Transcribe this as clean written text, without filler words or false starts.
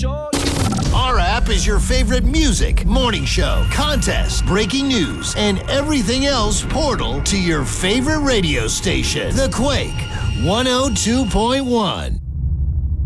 Our app is your favorite music, morning show, contest, breaking news, and everything else portal to your favorite radio station. The Quake 102.1.